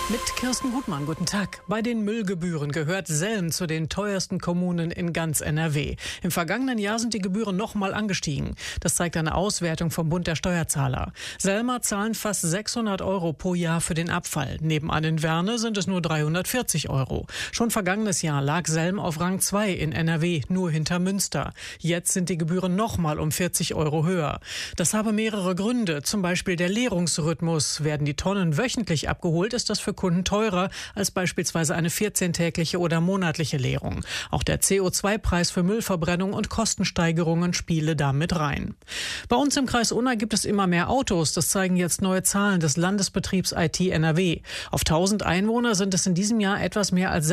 Mit Kirsten Gutmann, guten Tag. Bei den Müllgebühren gehört Selm zu den teuersten Kommunen in ganz NRW. Im vergangenen Jahr sind die Gebühren nochmal angestiegen. Das zeigt eine Auswertung vom Bund der Steuerzahler. Selmer zahlen fast 600 € pro Jahr für den Abfall. Nebenan in Werne sind es nur 340 €. Schon vergangenes Jahr lag Selm auf Rang 2 in NRW, nur hinter Münster. Jetzt sind die Gebühren nochmal um 40 € höher. Das habe mehrere Gründe, zum Beispiel der Leerungsrhythmus. Werden die Tonnen wöchentlich abgeholt, ist das für Kunden teurer als beispielsweise eine 14-tägliche oder monatliche Leerung. Auch der CO2-Preis für Müllverbrennung und Kostensteigerungen spiele damit rein. Bei uns im Kreis Unna gibt es immer mehr Autos. Das zeigen jetzt neue Zahlen des Landesbetriebs IT NRW. Auf 1000 Einwohner sind es in diesem Jahr etwas mehr als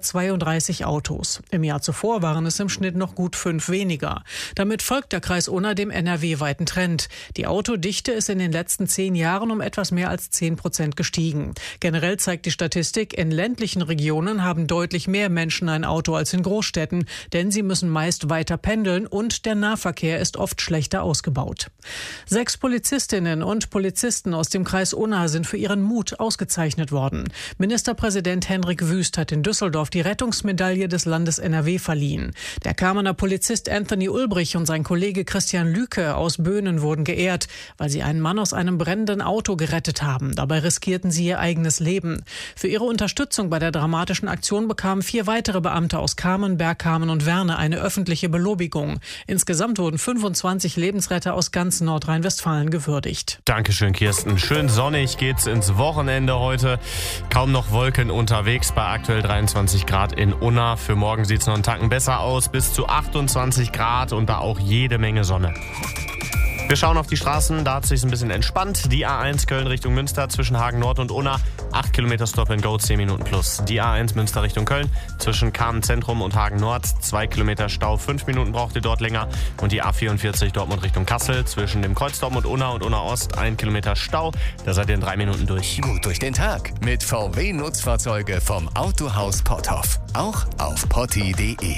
632 Autos. Im Jahr zuvor waren es im Schnitt noch gut 5 weniger. Damit folgt der Kreis Unna dem NRW-weiten Trend. Die Autodichte ist in den letzten 10 Jahren um etwas mehr als 10% gestiegen. Generell zeigt die Statistik, in ländlichen Regionen haben deutlich mehr Menschen ein Auto als in Großstädten, denn sie müssen meist weiter pendeln und der Nahverkehr ist oft schlechter ausgebaut. 6 Polizistinnen und Polizisten aus dem Kreis Unna sind für ihren Mut ausgezeichnet worden. Ministerpräsident Hendrik Wüst hat in Düsseldorf die Rettungsmedaille des Landes NRW verliehen. Der Kamener Polizist Anthony Ulbrich und sein Kollege Christian Lüke aus Böhnen wurden geehrt, weil sie einen Mann aus einem brennenden Auto gerettet haben. Dabei riskierten sie ihr eigenes Leben. Für ihre Unterstützung bei der dramatischen Aktion bekamen 4 weitere Beamte aus Kamen, Bergkamen und Werne eine öffentliche Belobigung. Insgesamt wurden 25 Lebensretter aus ganz Nordrhein-Westfalen gewürdigt. Dankeschön, Kirsten. Schön sonnig geht's ins Wochenende heute. Kaum noch Wolken unterwegs bei aktuell 23 Grad in Unna. Für morgen sieht's noch einen Tacken besser aus, bis zu 28 Grad und da auch jede Menge Sonne. Wir schauen auf die Straßen, da hat es sich ein bisschen entspannt. Die A1 Köln Richtung Münster zwischen Hagen Nord und Unna, 8 Kilometer Stop and Go, 10 Minuten plus. Die A1 Münster Richtung Köln zwischen Kamen Zentrum und Hagen Nord, 2 Kilometer Stau, 5 Minuten braucht ihr dort länger. Und die A44 Dortmund Richtung Kassel zwischen dem Kreuz Dortmund Unna und Unna Ost, 1 Kilometer Stau, da seid ihr in 3 Minuten durch. Gut durch den Tag mit VW-Nutzfahrzeuge vom Autohaus Potthoff. Auch auf potti.de.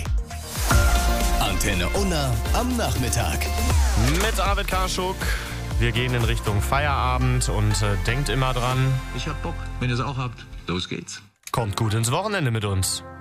Antenne Unna am Nachmittag. Mit Arvid Karschuk. Wir gehen in Richtung Feierabend und denkt immer dran. Ich hab Bock. Wenn ihr es auch habt, los geht's. Kommt gut ins Wochenende mit uns.